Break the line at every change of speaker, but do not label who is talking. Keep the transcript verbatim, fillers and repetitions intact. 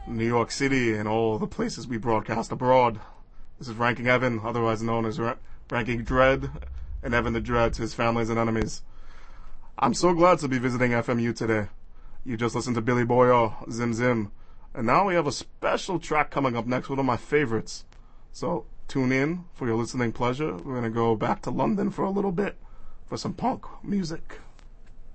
New York City, and all the places we broadcast abroad. This is Ranking Evan, otherwise known as Ra- Ranking Dread, and Evan the Dread to his families and enemies. I'm so glad to be visiting F M U today. You just listened to Billy Boyer, Zim Zim, and now we have a special track coming up next, one of my favorites. So tune in for your listening pleasure. We're going to go back to London for a little bit for some punk music.